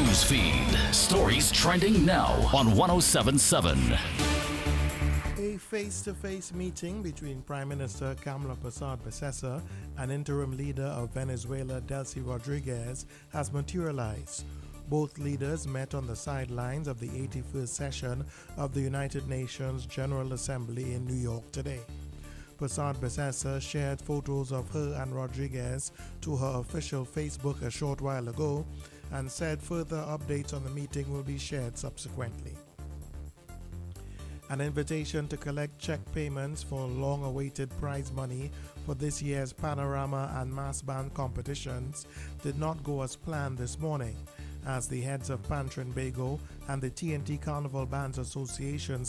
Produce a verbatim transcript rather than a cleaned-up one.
news feed. Stories trending now on one oh seven point seven. A face-to-face meeting between Prime Minister Kamla Persad-Bissessar and interim leader of Venezuela Delcy Rodriguez has materialized. Both leaders met on the sidelines of the eighty-first session of the United Nations General Assembly in New York today. Persad-Bissessar shared photos of her and Rodriguez to her official Facebook a short while ago and said further updates on the meeting will be shared subsequently. An invitation to collect check payments for long-awaited prize money for this year's Panorama and Mass Band competitions did not go as planned this morning, as the heads of Pan Trinbago and the T N T Carnival Bands Association